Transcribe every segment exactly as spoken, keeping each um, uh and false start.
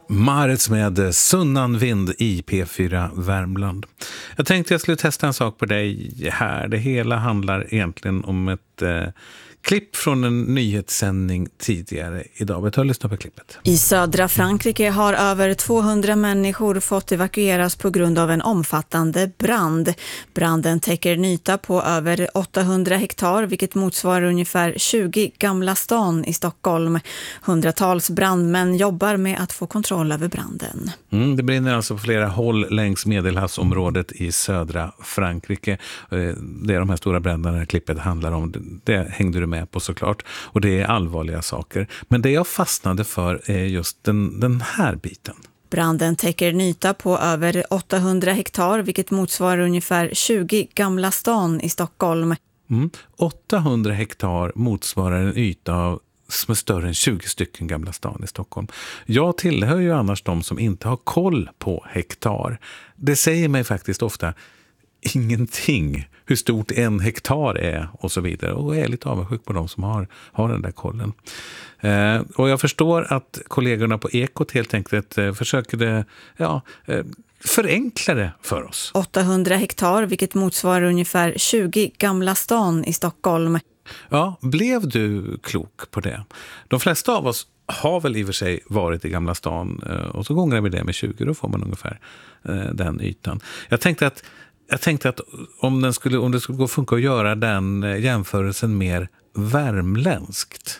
Marets med Sunnanvind i P fyra Värmland. Jag tänkte jag skulle testa en sak på dig här. Det hela handlar egentligen om ett eh, klipp från en nyhetssändning tidigare idag. Vi tar och lyssna på klippet. I södra Frankrike har över tvåhundra människor fått evakueras på grund av en omfattande brand. Branden täcker en yta på över åttahundra hektar, vilket motsvarar ungefär tjugo Gamla stan i Stockholm. Hundratals brandmän jobbar med att få kontroll över branden. Mm, det brinner alltså på flera håll längs Medelhavsområdet i södra Frankrike. Det är de här stora bränderna det klippet handlar om. Det hängde du med på såklart. Och det är allvarliga saker. Men det jag fastnade för är just den, den här biten. Branden täcker en yta på över åttahundra hektar, vilket motsvarar ungefär tjugo Gamla stan i Stockholm. Mm, åttahundra hektar motsvarar en yta av som är större än tjugo stycken Gamla stan i Stockholm. Jag tillhör ju annars de som inte har koll på hektar. Det säger mig faktiskt ofta ingenting hur stort en hektar är och så vidare. Och jag är lite avundsjuk på de som har, har den där kollen. Eh, och jag förstår att kollegorna på Ekot helt enkelt eh, försöker det, ja, eh, förenkla det för oss. åttahundra hektar, vilket motsvarar ungefär tjugo Gamla stan i Stockholm. Ja, blev du klok på det? De flesta av oss har väl i och för sig varit i Gamla stan och så gånger vi det med tjugo, då får man ungefär den ytan. Jag tänkte att, jag tänkte att om, den skulle, om det skulle gå funka att göra den jämförelsen mer värmländskt.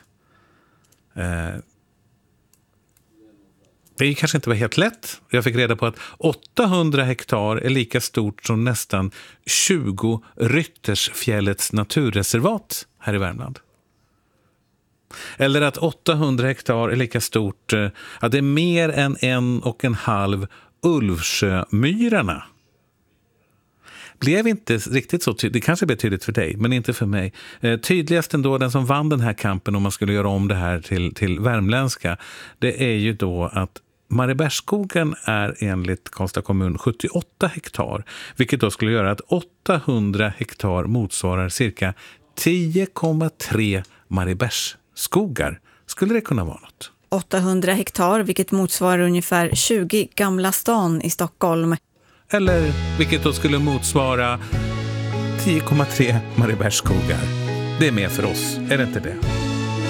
Det kanske inte var helt lätt. Jag fick reda på att åttahundra hektar är lika stort som nästan tjugo Ryttersfjällets naturreservat här i Värmland. Eller att åttahundra hektar är lika stort, att det är mer än en och en halv Ulvsjömyrarna. Blev inte riktigt så tydligt, det kanske blev tydligt för dig, men inte för mig. Eh, tydligast ändå, den som vann den här kampen om man skulle göra om det här till, till värmländska, det är ju då att Mariebergsskogen är enligt Karlstad kommun sjuttioåtta hektar, vilket då skulle göra att åttahundra hektar motsvarar cirka tio komma tre Mariebergsskogar. Skulle det kunna vara något? åttahundra hektar, vilket motsvarar ungefär tjugo Gamla stan i Stockholm. Eller vilket då skulle motsvara tio komma tre Mariebergsskogar. Det är mer för oss, är det inte det?